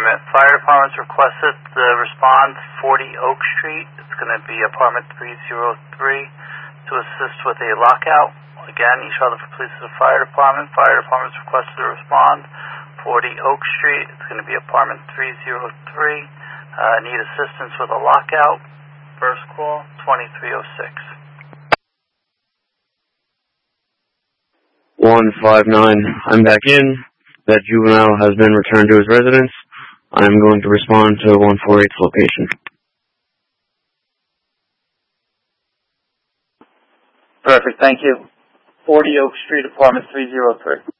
Department. Fire Department's requested to respond 40 Oak Street. It's going to be apartment 303 to assist with a lockout. Again, East Rutherford Police is the Fire Department. Fire Department's requested to respond 40 Oak Street. It's going to be apartment 303. Need assistance with a lockout. First call, 2306. 159. I'm back in. That juvenile has been returned to his residence. I'm going to respond to 148's location. Perfect, thank you. 40 Oak Street, apartment 303.